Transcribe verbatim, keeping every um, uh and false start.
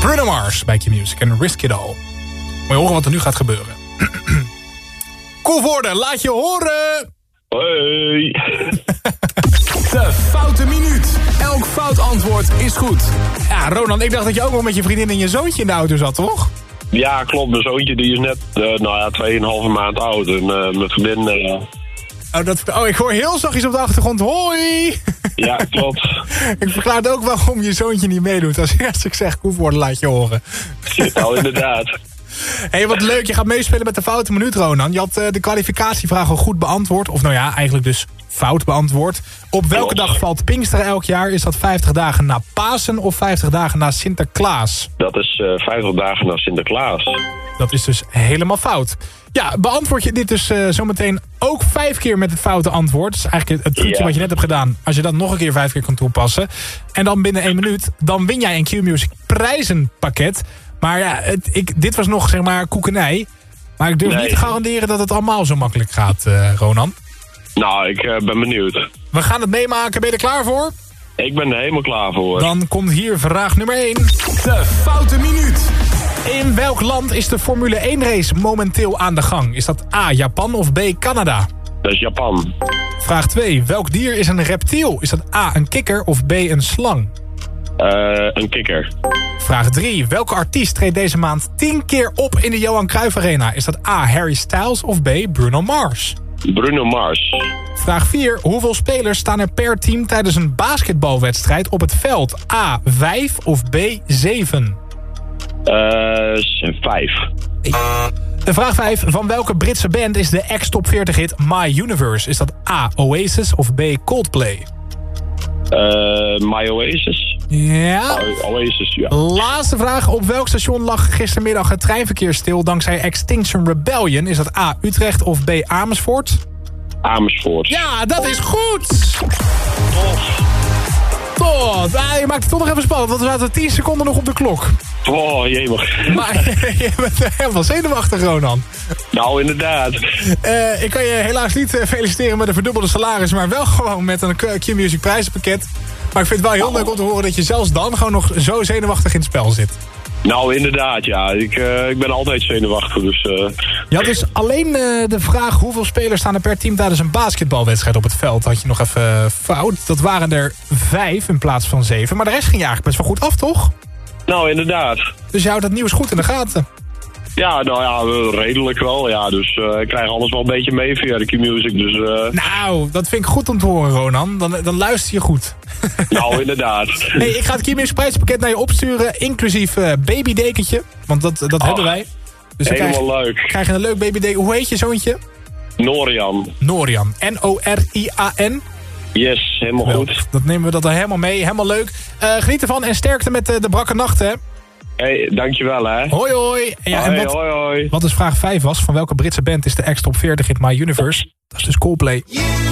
Bruno Mars bij Q-Music en Risk It All. Moet je horen wat er nu gaat gebeuren. Koevoorde, laat je horen! Hoi! De foute minuut. Elk fout antwoord is goed. Ja, Ronan, ik dacht dat je ook wel met je vriendin en je zoontje in de auto zat, toch? Ja, klopt. Mijn zoontje die is net, uh, nou ja, tweeënhalve maand oud. En uh, mijn vriendin... Uh... Oh, dat, oh, ik hoor heel zachtjes op de achtergrond. Hoi! Ja, klopt. Ik verklaar ook waarom je zoontje niet meedoet. Als, als ik zeg Koevoorde, laat je horen. Nou, inderdaad. Hé, hey, wat leuk. Je gaat meespelen met de foute minuut, Ronan. Je had uh, de kwalificatievraag al goed beantwoord. Of nou ja, eigenlijk dus fout beantwoord. Op welke dag valt Pinksteren elk jaar? Is dat vijftig dagen na Pasen of vijftig dagen na Sinterklaas? Dat is uh, vijftig dagen na Sinterklaas. Dat is dus helemaal fout. Ja, beantwoord je dit dus uh, zometeen ook vijf keer met het foute antwoord. Dat is eigenlijk het trucje ja. wat je net hebt gedaan. Als je dat nog een keer vijf keer kan toepassen. En dan binnen één minuut, dan win jij een Q-Music prijzenpakket. Maar ja, het, ik, dit was nog zeg maar koekenij. Maar ik durf nee. niet te garanderen dat het allemaal zo makkelijk gaat, uh, Ronan. Nou, ik uh, ben benieuwd. We gaan het meemaken. Ben je er klaar voor? Ik ben er helemaal klaar voor. Dan komt hier vraag nummer één. De foute minuut. In welk land is de Formule één race momenteel aan de gang? Is dat A, Japan of B, Canada? Dat is Japan. Vraag twee. Welk dier is een reptiel? Is dat A, een kikker of B, een slang? Uh, een kikker. Vraag drie. Welke artiest treedt deze maand tien keer op in de Johan Cruijff Arena? Is dat A, Harry Styles of B, Bruno Mars? Bruno Mars. Vraag vier. Hoeveel spelers staan er per team tijdens een basketbalwedstrijd op het veld? A, vijf of B, zeven? Uh, vijf. Vraag vijf. Van welke Britse band is de ex-top veertig hit My Universe? Is dat A, Oasis of B, Coldplay? Uh, My Oasis. Ja. O- Oasis, ja. Laatste vraag. Op welk station lag gistermiddag het treinverkeer stil dankzij Extinction Rebellion? Is dat A, Utrecht of B, Amersfoort? Amersfoort. Ja, dat is goed! Tof. Tof. Ah, je maakt het toch nog even spannend, want er zaten tien seconden nog op de klok. Oh, jemig. Maar je bent helemaal zenuwachtig, Ronan. Nou, inderdaad. Uh, ik kan je helaas niet uh, feliciteren met een verdubbelde salaris, maar wel gewoon met een Q-Music prijzenpakket. Maar ik vind het wel heel leuk om te horen dat je zelfs dan gewoon nog zo zenuwachtig in het spel zit. Nou, inderdaad, ja. Ik, uh, ik ben altijd zenuwachtig, dus... Uh... Je had dus alleen uh, de vraag hoeveel spelers staan er per team tijdens een basketbalwedstrijd op het veld. Had je nog even uh, fout. Dat waren er vijf in plaats van zeven. Maar de rest ging je eigenlijk best wel goed af, toch? Nou, inderdaad. Dus je houdt dat nieuws goed in de gaten. Ja, nou ja, redelijk wel. Ja, dus uh, ik krijg alles wel een beetje mee via de Q-Music. Dus, uh... Nou, dat vind ik goed om te horen, Ronan. Dan, dan luister je goed. Nou, inderdaad. Hey, ik ga het Q-Music prijzenpakket naar je opsturen. Inclusief uh, babydekentje. Want dat, dat oh, hebben wij. Dus helemaal krijg, leuk. Krijg je een leuk babydeken. Hoe heet je zoontje? Norian. Norian. N O R I A N. Yes, helemaal Wel, goed. Dat nemen we dat er helemaal mee. Helemaal leuk. Uh, geniet ervan en sterkte met uh, de brakke nachten, hè. Hey, dankjewel, hè. Hoi, hoi. Ja, hoi, en wat, hoi, hoi. Wat dus vraag vijf was, van welke Britse band is de ex-top veertig hit My Universe? Dat is dus Coldplay.